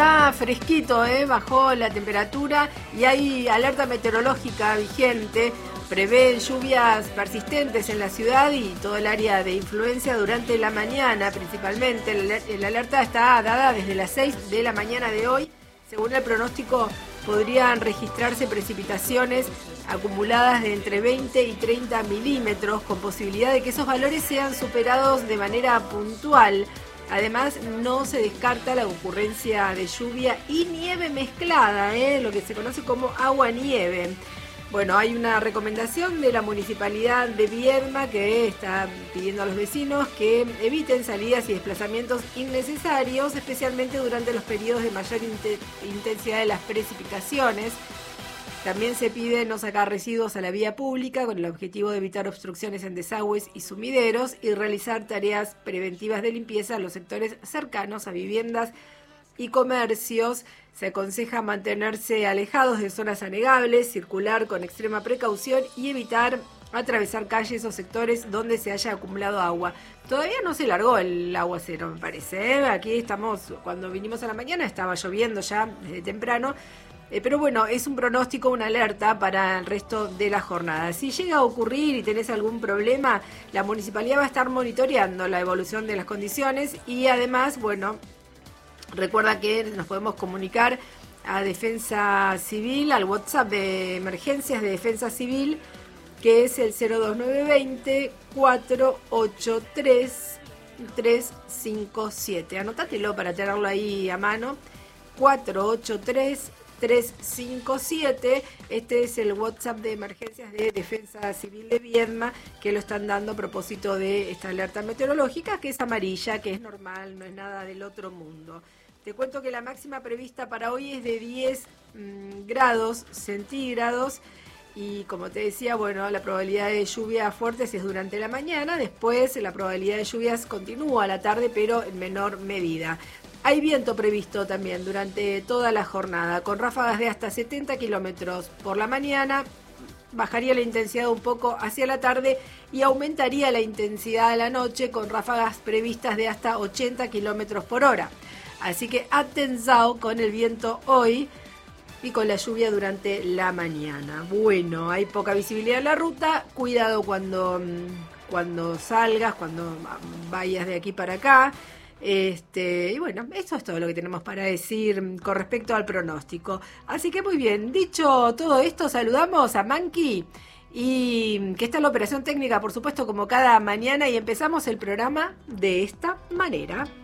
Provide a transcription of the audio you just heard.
está fresquito, bajó la temperatura y hay alerta meteorológica vigente. Prevén lluvias persistentes en la ciudad y todo el área de influencia durante la mañana principalmente. La alerta está dada desde las 6 de la mañana de hoy. Según el pronóstico, podrían registrarse precipitaciones acumuladas de entre 20 y 30 milímetros, con posibilidad de que esos valores sean superados de manera puntual. Además, no se descarta la ocurrencia de lluvia y nieve mezclada, lo que se conoce como agua-nieve. Bueno, hay una recomendación de la Municipalidad de Viedma que está pidiendo a los vecinos que eviten salidas y desplazamientos innecesarios, especialmente durante los periodos de mayor intensidad de las precipitaciones. También se pide no sacar residuos a la vía pública con el objetivo de evitar obstrucciones en desagües y sumideros y realizar tareas preventivas de limpieza en los sectores cercanos a viviendas y comercios. Se aconseja mantenerse alejados de zonas anegables, circular con extrema precaución y evitar atravesar calles o sectores donde se haya acumulado agua. Todavía no se largó el aguacero, me parece. Aquí estamos, cuando vinimos a la mañana estaba lloviendo ya desde temprano. Pero bueno, es un pronóstico, una alerta para el resto de la jornada. Si llega a ocurrir y tenés algún problema, la municipalidad va a estar monitoreando la evolución de las condiciones y además, bueno, recuerda que nos podemos comunicar a Defensa Civil, al WhatsApp de emergencias de Defensa Civil, que es el 02920-483-357. Anótatelo para tenerlo ahí a mano. 483-357. Este es el WhatsApp de emergencias de Defensa Civil de Viedma, que lo están dando a propósito de esta alerta meteorológica, que es amarilla, que es normal, no es nada del otro mundo. Te cuento que la máxima prevista para hoy es de 10 grados centígrados y, como te decía, bueno, la probabilidad de lluvias fuertes es durante la mañana. Después la probabilidad de lluvias continúa a la tarde, pero en menor medida. Hay viento previsto también durante toda la jornada, con ráfagas de hasta 70 kilómetros por la mañana. Bajaría la intensidad un poco hacia la tarde y aumentaría la intensidad a la noche, con ráfagas previstas de hasta 80 kilómetros por hora. Así que atención con el viento hoy y con la lluvia durante la mañana. Bueno, hay poca visibilidad en la ruta. Cuidado cuando salgas, cuando vayas de aquí para acá. Y bueno, eso es todo lo que tenemos para decir con respecto al pronóstico. Así que muy bien, dicho todo esto, saludamos a Manqui, y que está en la operación técnica, por supuesto, como cada mañana, y empezamos el programa de esta manera.